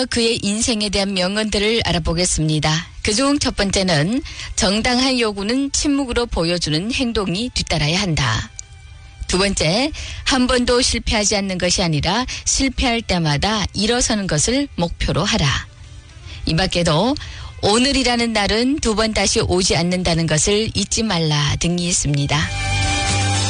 그의 인생에 대한 명언들을 알아보겠습니다. 그중 첫 번째는 정당한 요구는 침묵으로 보여주는 행동이 뒤따라야 한다. 두 번째, 한 번도 실패하지 않는 것이 아니라 실패할 때마다 일어서는 것을 목표로 하라. 이 밖에도 오늘이라는 날은 두 번 다시 오지 않는다는 것을 잊지 말라 등이 있습니다.